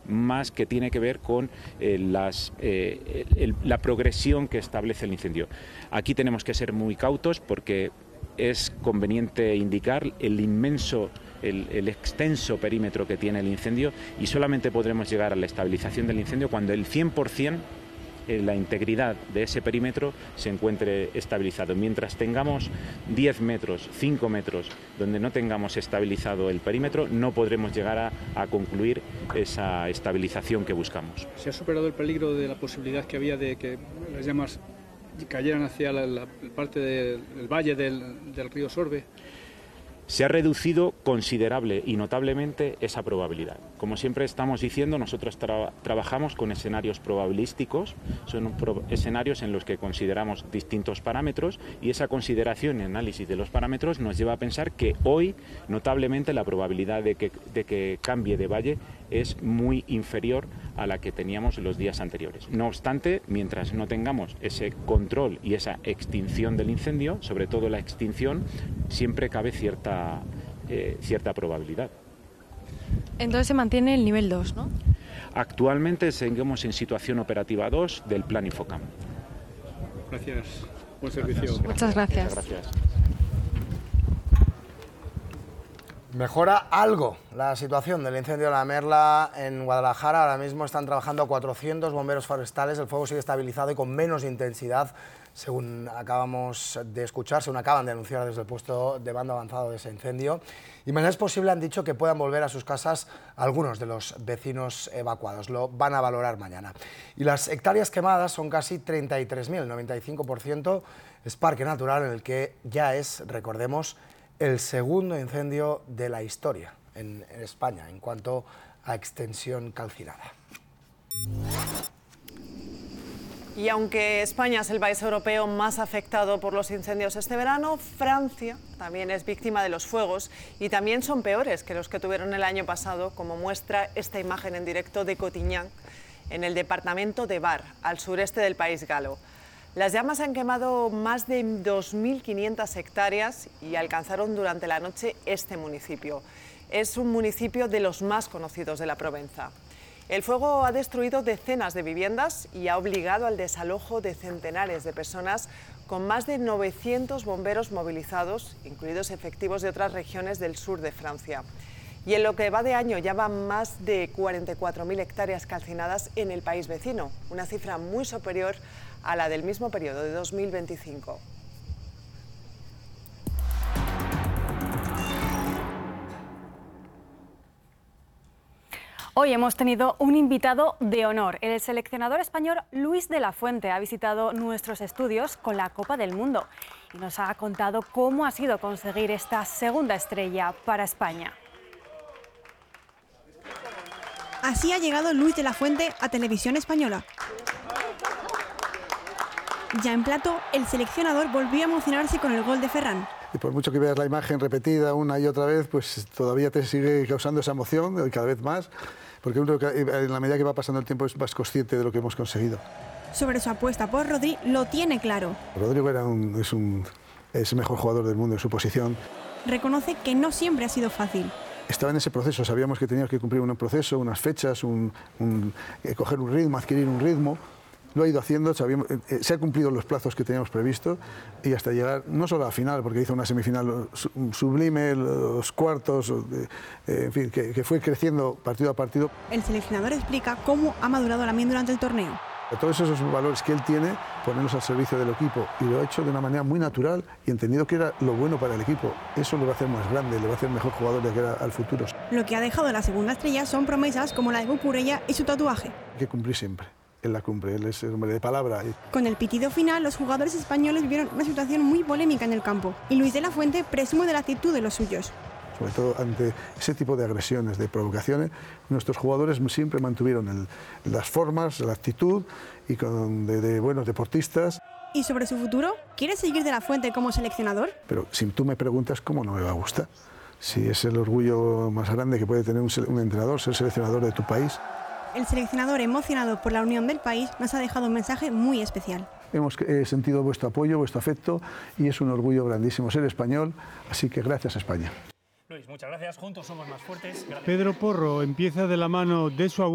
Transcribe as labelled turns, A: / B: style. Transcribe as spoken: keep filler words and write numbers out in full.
A: más que tiene que ver con eh, las, eh, el, la progresión que establece el incendio. Aquí tenemos que ser muy cautos porque es conveniente indicar el inmenso, el, el extenso perímetro que tiene el incendio, y solamente podremos llegar a la estabilización del incendio cuando el cien por cien la integridad de ese perímetro se encuentre estabilizado. Mientras tengamos diez metros, cinco metros, donde no tengamos estabilizado el perímetro, no podremos llegar a, a concluir esa estabilización que buscamos.
B: ¿Se ha superado el peligro de la posibilidad que había de que las llamas cayeran hacia la, la parte del valle del, del río Sorbe?
A: Se ha reducido considerable y notablemente esa probabilidad. Como siempre estamos diciendo, nosotros tra trabajamos con escenarios probabilísticos, son pro escenarios en los que consideramos distintos parámetros, y esa consideración y análisis de los parámetros nos lleva a pensar que hoy notablemente la probabilidad de que, de que cambie de valle es muy inferior a la que teníamos los días anteriores. No obstante, mientras no tengamos ese control y esa extinción del incendio, sobre todo la extinción, siempre cabe cierta, eh, cierta probabilidad.
C: Entonces se mantiene el nivel dos, ¿no?
A: Actualmente seguimos en situación operativa dos del Plan Infocam.
B: Gracias. Buen servicio.
A: Gracias.
C: Muchas gracias.
A: Muchas gracias.
D: Mejora algo la situación del incendio de la Merla en Guadalajara. Ahora mismo están trabajando cuatrocientos bomberos forestales. El fuego sigue estabilizado y con menos intensidad, según acabamos de escuchar, según acaban de anunciar desde el puesto de mando avanzado de ese incendio. Y mañana es posible, han dicho, que puedan volver a sus casas algunos de los vecinos evacuados. Lo van a valorar mañana. Y las hectáreas quemadas son casi treinta y tres mil, el noventa y cinco por ciento es parque natural, en el que ya es, recordemos, el segundo incendio de la historia en, en España en cuanto a extensión calcinada.
E: Y aunque España es el país europeo más afectado por los incendios este verano, Francia también es víctima de los fuegos y también son peores que los que tuvieron el año pasado, como muestra esta imagen en directo de Cotignan, en el departamento de Var, al sureste del país galo. Las llamas han quemado más de dos mil quinientas hectáreas y alcanzaron durante la noche este municipio. Es un municipio de los más conocidos de la Provenza. El fuego ha destruido decenas de viviendas y ha obligado al desalojo de centenares de personas, con más de novecientos bomberos movilizados, incluidos efectivos de otras regiones del sur de Francia. Y en lo que va de año ya van más de cuarenta y cuatro mil hectáreas calcinadas en el país vecino, una cifra muy superior a la del mismo periodo de dos mil veinticinco.
F: Hoy hemos tenido un invitado de honor. El seleccionador español Luis de la Fuente ha visitado nuestros estudios con la Copa del Mundo y nos ha contado cómo ha sido conseguir esta segunda estrella para España.
G: Así ha llegado Luis de la Fuente a Televisión Española. Ya en plató, el seleccionador volvió a emocionarse con el gol de Ferran.
H: Y por mucho que veas la imagen repetida una y otra vez, pues todavía te sigue causando esa emoción, cada vez más, porque uno, en la medida que va pasando el tiempo, es más consciente de lo que hemos conseguido.
G: Sobre su apuesta por Rodri, lo tiene claro.
H: Rodrigo era un, es, un, es el mejor jugador del mundo en su posición.
G: Reconoce que no siempre ha sido fácil.
H: Estaba en ese proceso, sabíamos que teníamos que cumplir un proceso, unas fechas, un, un, eh, coger un ritmo, adquirir un ritmo. Lo ha ido haciendo, sabíamos, eh, se han cumplido los plazos que teníamos previsto y hasta llegar, no solo a la final, porque hizo una semifinal sublime, los cuartos, eh, en fin, que, que fue creciendo partido a partido.
G: El seleccionador explica cómo ha madurado Lamine durante el torneo.
H: Todos esos valores que él tiene, ponerlos al servicio del equipo, y lo ha hecho de una manera muy natural y entendido que era lo bueno para el equipo. Eso le va a hacer más grande, le va a hacer mejor jugador de cara al futuro.
G: Lo que ha dejado la segunda estrella son promesas como la de Cucurella y su tatuaje.
H: Hay que cumplir siempre. Él la cumple, él es el hombre de palabra.
G: Con el pitido final, los jugadores españoles vivieron una situación muy polémica en el campo y Luis de la Fuente presume de la actitud de los suyos.
H: Sobre todo ante ese tipo de agresiones, de provocaciones, nuestros jugadores siempre mantuvieron el, las formas, la actitud y con, de, de buenos deportistas.
G: ¿Y sobre su futuro? ¿Quiere seguir de la Fuente como seleccionador?
H: Pero si tú me preguntas, ¿cómo no me va a gustar? Si es el orgullo más grande que puede tener un, un entrenador, ser seleccionador de tu país.
G: El seleccionador, emocionado por la unión del país, nos ha dejado un mensaje muy especial.
H: Hemos eh, sentido vuestro apoyo, vuestro afecto y es un orgullo grandísimo ser español, así que gracias España.
I: Luis, muchas gracias. Juntos somos más fuertes. Gracias.
B: Pedro Porro empieza de la mano de su abuelo.